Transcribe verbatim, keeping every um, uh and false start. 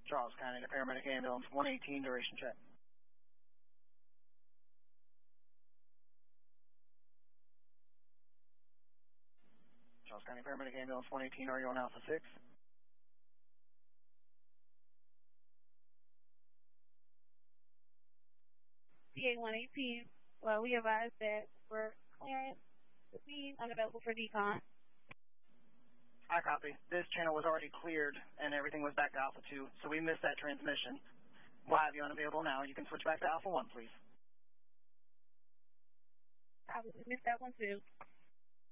Charles County to Paramedic Ambulance one eighteen, duration check. Charles County Paramedic Ambulance one eighteen, are you on Alpha six? P A one eighteen, well, we advise that we're clearance, the scene unavailable for decon. I copy. This channel was already cleared and everything was back to Alpha two, so we missed that transmission. We'll have you unavailable now. You can switch back to Alpha one, please. Probably missed that one too.